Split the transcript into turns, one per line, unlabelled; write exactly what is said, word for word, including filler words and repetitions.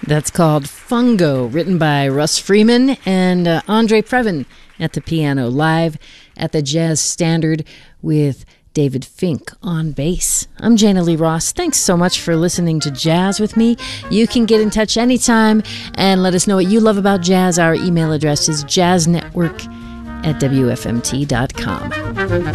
That's called Fungo, written by Russ Freeman and uh, Andre Previn at the piano, live at the Jazz Standard with David Fink on bass. I'm Jana Lee Ross. Thanks so much for listening to Jazz with me. You can get in touch anytime and let us know what you love about jazz. Our email address is jazznetwork at w f m t dot com.